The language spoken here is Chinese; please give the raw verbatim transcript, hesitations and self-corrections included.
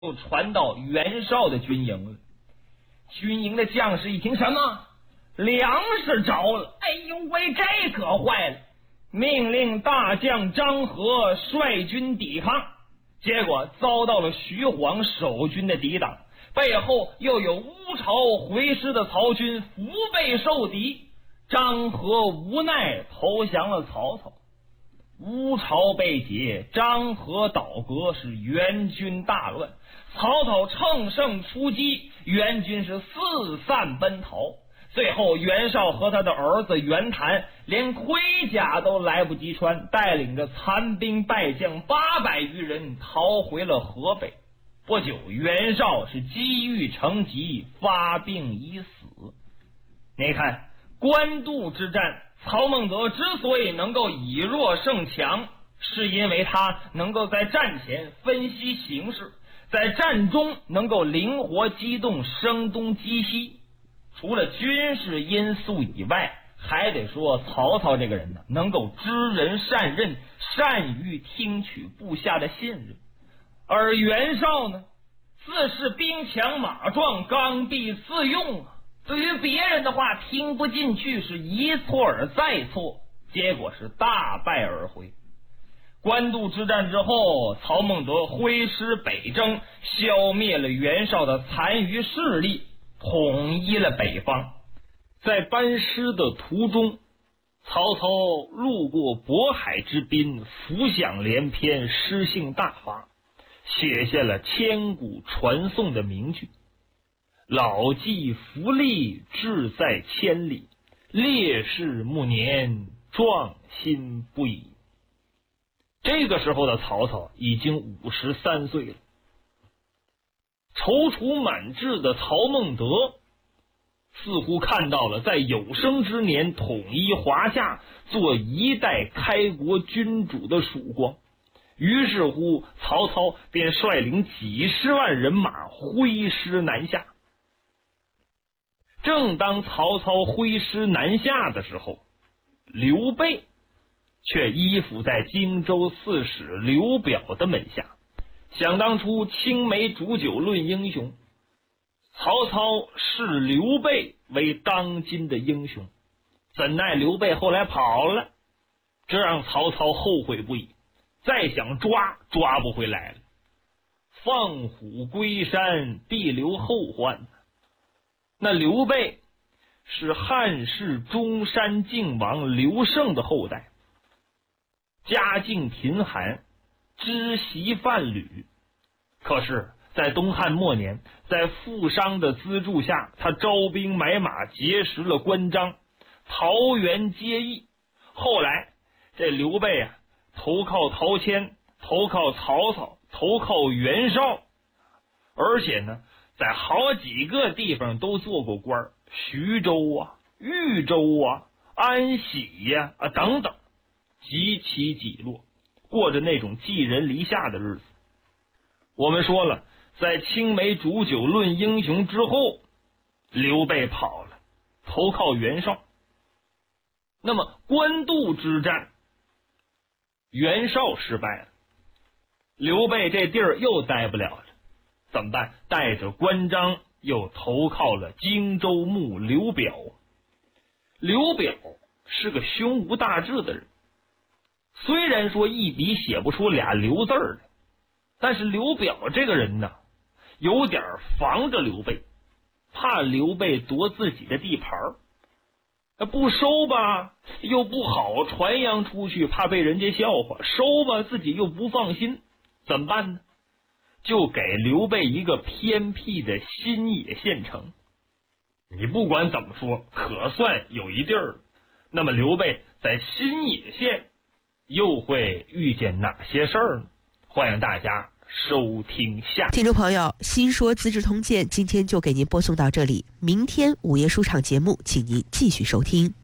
就传到袁绍的军营了。军营的将士一听，什么粮食着了，哎呦喂，这可坏了，命令大将张合率军抵抗，结果遭到了徐晃守军的抵挡，背后又有乌巢回师的曹军腹背受敌，张合无奈投降了曹操。乌巢被解，张合倒戈，是袁军大乱。曹操乘胜出击，袁军是四散奔逃。最后袁绍和他的儿子袁谭连盔甲都来不及穿，带领着残兵败将八百余人逃回了河北。不久，袁绍是积郁成疾，发病已死。你看官渡之战，曹孟德之所以能够以弱胜强，是因为他能够在战前分析形势，在战中能够灵活机动，声东击西。除了军事因素以外，还得说曹操这个人呢，能够知人善任，善于听取部下的信任。而袁绍呢，自是兵强马壮，刚愎自用啊，对于别人的话听不进去，是一错而再错，结果是大败而回。官渡之战之后，曹孟德挥师北征，消灭了袁绍的残余势力，统一了北方。在班师的途中，曹操路过渤海之滨，浮想联翩，诗兴大发，写下了千古传颂的名句：老骥伏枥，志在千里，烈士暮年，壮心不已。这个时候的曹操已经五十三岁了。踌躇满志的曹孟德似乎看到了在有生之年统一华夏，做一代开国君主的曙光，于是乎曹操便率领几十万人马挥师南下。正当曹操挥师南下的时候，刘备却依附在荆州刺史刘表的门下。想当初青梅煮酒论英雄，曹操视刘备为当今的英雄，怎奈刘备后来跑了，这让曹操后悔不已，再想抓抓不回来了。放虎归山，必留后患。那刘备是汉室中山靖王刘胜的后代，家境贫寒，知习贩履。可是在东汉末年，在富商的资助下，他招兵买马，结识了关张，桃园结义。后来这刘备啊，投靠陶谦，投靠曹操，投靠袁绍，而且呢在好几个地方都做过官，徐州啊、豫州啊、安喜呀、啊、等等，极其几落，过着那种寄人篱下的日子。我们说了，在青梅煮酒论英雄之后，刘备跑了，投靠袁绍。那么官渡之战，袁绍失败了，刘备这地儿又待不了了，怎么办？带着关张又投靠了荆州牧刘表。刘表是个胸无大志的人，虽然说一笔写不出俩刘字儿来，但是刘表这个人呢，有点防着刘备，怕刘备夺自己的地盘儿，不收吧又不好传扬出去，怕被人家笑话；收吧自己又不放心，怎么办呢？就给刘备一个偏僻的新野县城。你不管怎么说，可算有一地儿。那么刘备在新野县又会遇见哪些事儿呢？欢迎大家收听下。 听众朋友，新说资治通鉴今天就给您播送到这里，明天午夜书场节目请您继续收听。